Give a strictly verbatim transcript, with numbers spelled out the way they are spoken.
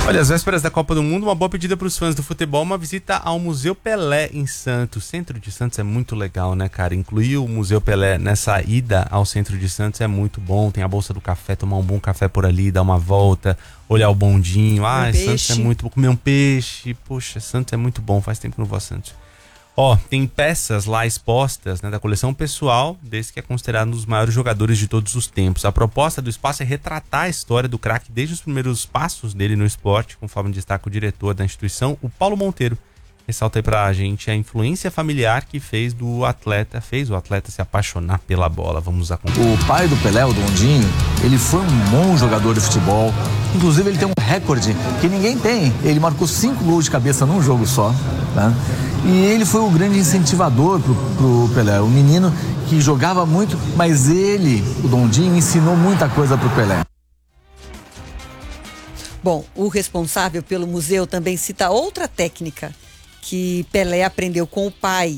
Olha, às vésperas da Copa do Mundo, uma boa pedida para os fãs do futebol, uma visita ao Museu Pelé em Santos. O centro de Santos é muito legal, né, cara? Incluir o Museu Pelé nessa ida ao centro de Santos é muito bom. Tem a Bolsa do Café, tomar um bom café por ali, dar uma volta, olhar o bondinho. Ah, um Santos é muito bom. Comer um peixe. Poxa, Santos é muito bom. Faz tempo que não vou a Santos. Ó, tem peças lá expostas, né, da coleção pessoal desse que é considerado um dos maiores jogadores de todos os tempos. A proposta do espaço é retratar a história do craque desde os primeiros passos dele no esporte, conforme destaca o diretor da instituição, o Paulo Monteiro. Ressalta aí pra gente a influência familiar que fez do atleta, fez o atleta se apaixonar pela bola. Vamos acompanhar. O pai do Pelé, o Dondinho, ele foi um bom jogador de futebol. Inclusive ele tem um recorde que ninguém tem. Ele marcou cinco gols de cabeça num jogo só, né? E ele foi o grande incentivador pro, pro Pelé, o menino que jogava muito, mas ele, o Dondinho, ensinou muita coisa pro Pelé. Bom, o responsável pelo museu também cita outra técnica que Pelé aprendeu com o pai